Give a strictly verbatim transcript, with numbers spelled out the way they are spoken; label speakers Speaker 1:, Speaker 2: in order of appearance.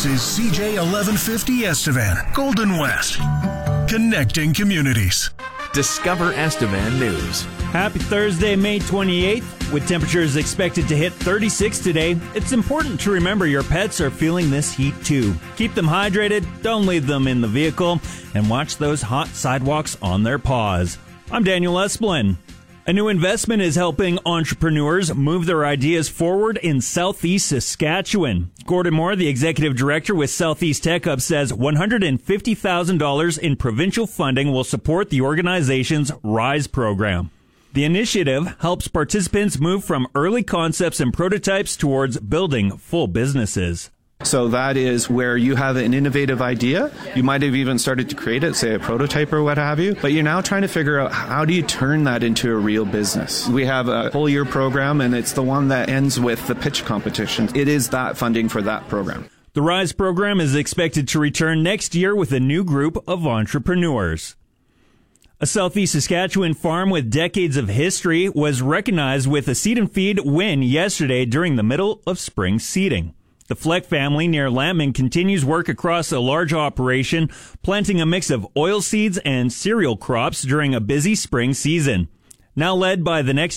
Speaker 1: This is C J eleven fifty Estevan, Golden West, connecting communities.
Speaker 2: Discover Estevan News.
Speaker 3: Happy Thursday, May twenty-eighth. With temperatures expected to hit thirty-six today, it's important to remember your pets are feeling this heat too. Keep them hydrated, don't leave them in the vehicle, and watch those hot sidewalks on their paws. I'm Daniel Esplin. A new investment is helping entrepreneurs move their ideas forward in Southeast Saskatchewan. Gordon Moore, the executive director with Southeast Tech Hub, says one hundred fifty thousand dollars in provincial funding will support the organization's RISE program. The initiative helps participants move from early concepts and prototypes towards building full businesses.
Speaker 4: So that is where you have an innovative idea. You might have even started to create it, say a prototype or what have you, but you're now trying to figure out how do you turn that into a real business. We have a whole year program, and it's the one that ends with the pitch competition. It is that funding for that program.
Speaker 3: The RISE program is expected to return next year with a new group of entrepreneurs. A Southeast Saskatchewan farm with decades of history was recognized with a seed and feed win yesterday during the middle of spring seeding. The Fleck family near Lambing continues work across a large operation, planting a mix of oil seeds and cereal crops during a busy spring season. Now led by the next